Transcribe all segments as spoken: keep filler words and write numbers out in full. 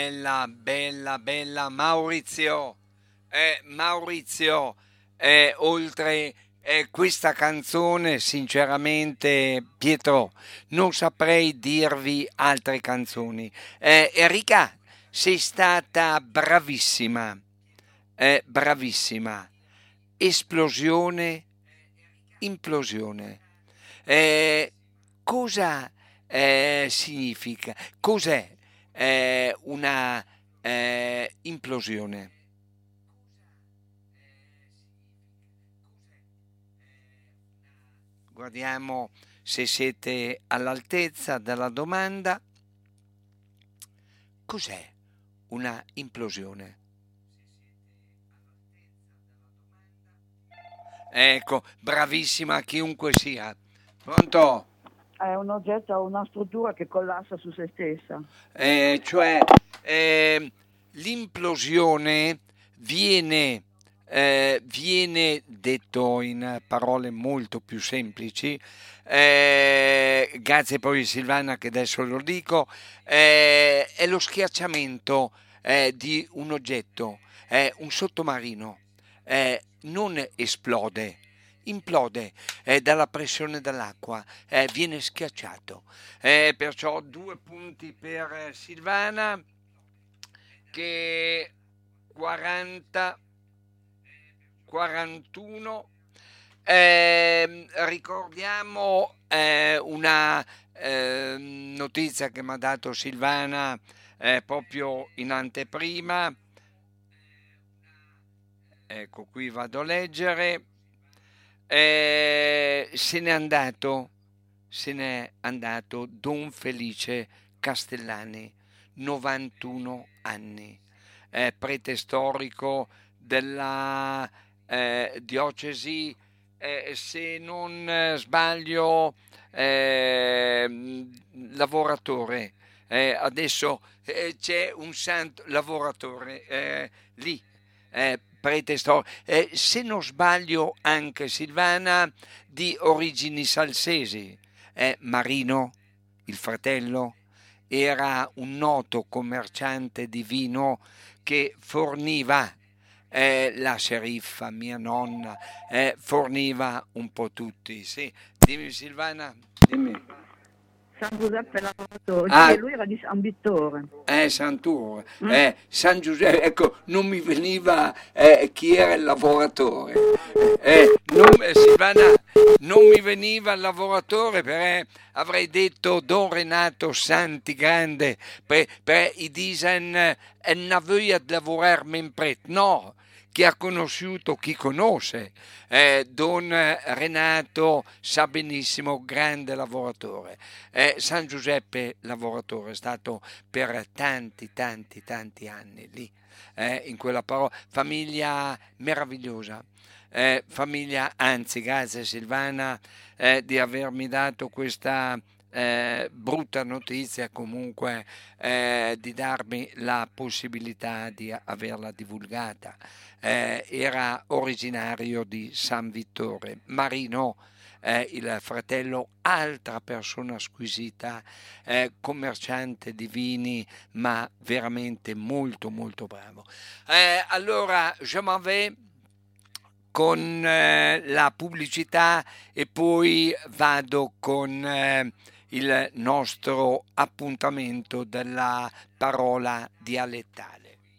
bella, bella, bella Maurizio, eh, Maurizio, eh, oltre eh, questa canzone, sinceramente, Pietro, non saprei dirvi altre canzoni. Eh, Enrica, sei stata bravissima, eh, bravissima. Esplosione, implosione. Eh, cosa eh, significa? Cos'è eh, una eh, implosione? Guardiamo se siete all'altezza della domanda. Cos'è una implosione? Ecco, bravissima chiunque sia. Pronto? È un oggetto o una struttura che collassa su se stessa. Eh, cioè, eh, l'implosione viene, eh, viene detto in parole molto più semplici. Eh, grazie poi Silvana che adesso lo dico. Eh, è lo schiacciamento eh, di un oggetto, è un sottomarino. Eh, non esplode, implode eh, dalla pressione dell'acqua, eh, viene schiacciato. Eh, perciò due punti per eh, Silvana che quaranta quarantuno. Eh, ricordiamo eh, una eh, notizia che mi ha dato Silvana eh, proprio in anteprima. Ecco, qui vado a leggere. Eh, se n'è andato, se n'è andato Don Felice Castellani, novantuno anni, eh, prete storico della eh, diocesi, eh, se non eh, sbaglio, eh, lavoratore. Eh, adesso eh, c'è un santo lavoratore eh, lì. Eh, prete storico, eh, se non sbaglio anche Silvana di origini salsesi. Eh, Marino, il fratello, era un noto commerciante di vino che forniva eh, la sceriffa, mia nonna, eh, forniva un po' tutti. Sì. Dimmi Silvana, dimmi. San Giuseppe Lavoratore, Ah, sì, lui era di San Vittore. Eh, Sant'Ur, Mm? eh, San Giuseppe, ecco, non mi veniva eh, chi era il lavoratore. Eh, non, eh, Silvana, non mi veniva il lavoratore perché avrei detto Don Renato Santi Grande, per, per i disen eh, non voglio lavorare men pret. No, chi ha conosciuto, chi conosce, eh, Don Renato sa benissimo, grande lavoratore. Eh, San Giuseppe lavoratore è stato per tanti, tanti, tanti anni lì, eh, in quella parola, famiglia meravigliosa. Eh, famiglia, anzi, grazie Silvana eh, di avermi dato questa eh, brutta notizia, comunque eh, di darmi la possibilità di averla divulgata. Eh, era originario di San Vittore. Marino, eh, il fratello, altra persona squisita, eh, commerciante di vini, ma veramente molto molto bravo. Eh, allora, je m'en vais con eh, la pubblicità e poi vado con eh, il nostro appuntamento della parola dialettale.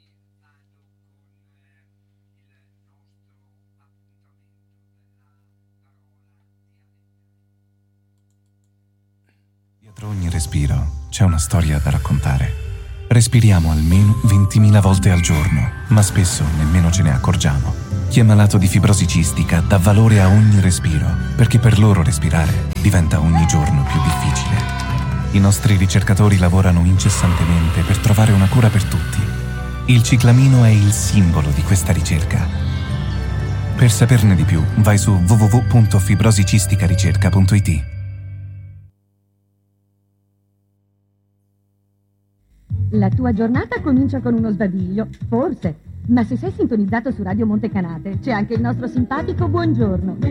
Dietro ogni respiro c'è una storia da raccontare. Respiriamo almeno ventimila volte al giorno, ma spesso nemmeno ce ne accorgiamo. Chi è malato di fibrosi cistica dà valore a ogni respiro, perché per loro respirare diventa ogni giorno più difficile. I nostri ricercatori lavorano incessantemente per trovare una cura per tutti. Il ciclamino è il simbolo di questa ricerca. Per saperne di più, vai su w w w punto fibrosicisticaricerca punto i t. La tua giornata comincia con uno sbadiglio, forse, ma se sei sintonizzato su Radio Montecanate c'è anche il nostro simpatico buongiorno.